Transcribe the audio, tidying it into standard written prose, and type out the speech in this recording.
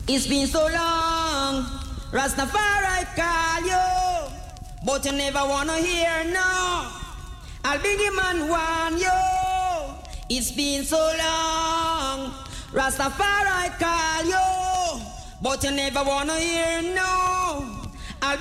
It's been so long, Rastafari call you, but you never wanna hear no. I'll be the man warn you. It's been so long, Rastafari call you, but you never wanna hear no.